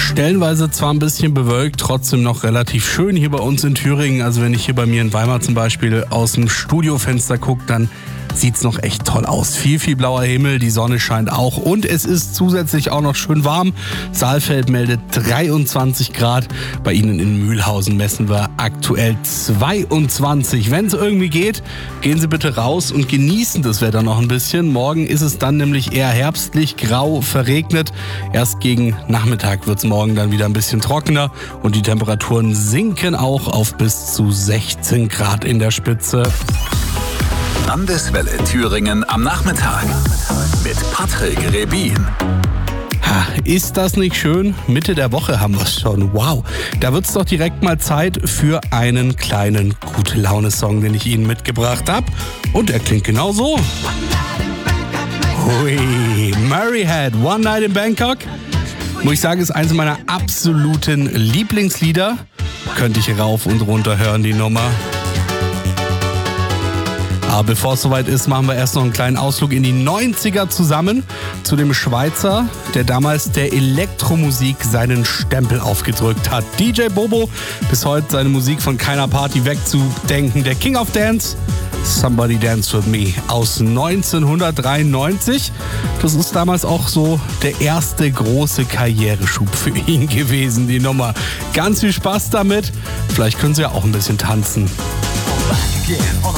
stellenweise zwar ein bisschen bewölkt, trotzdem noch relativ schön hier bei uns in Thüringen. Also wenn ich hier bei mir in Weimar zum Beispiel aus dem Studiofenster gucke, dann sieht's noch echt toll aus. Viel blauer Himmel, die Sonne scheint auch und es ist zusätzlich auch noch schön warm. Saalfeld meldet 23 Grad. Bei Ihnen in Mühlhausen messen wir aktuell 22. Wenn es irgendwie geht, gehen Sie bitte raus und genießen das Wetter noch ein bisschen. Morgen ist es dann nämlich eher herbstlich, grau, verregnet. Erst gegen Nachmittag wird's morgen dann wieder ein bisschen trockener und die Temperaturen sinken auch auf bis zu 16 Grad in der Spitze. Landeswelle Thüringen am Nachmittag mit Patrick Rebin. Ist das nicht schön? Mitte der Woche haben wir es schon. Wow, da wird's doch direkt mal Zeit für einen kleinen Gute-Laune-Song, den ich Ihnen mitgebracht habe. Und er klingt genau so. Hui, Murray Head, One Night in Bangkok. Muss ich sagen, ist eines meiner absoluten Lieblingslieder. Könnte ich rauf und runter hören, die Nummer. Aber bevor es soweit ist, machen wir erst noch einen kleinen Ausflug in die 90er zusammen zu dem Schweizer, der damals der Elektromusik seinen Stempel aufgedrückt hat. DJ Bobo, bis heute seine Musik von keiner Party wegzudenken. Der King of Dance, Somebody Dance With Me aus 1993. Das ist damals auch so der erste große Karriereschub für ihn gewesen, die Nummer. Ganz viel Spaß damit. Vielleicht können Sie ja auch ein bisschen tanzen. Again on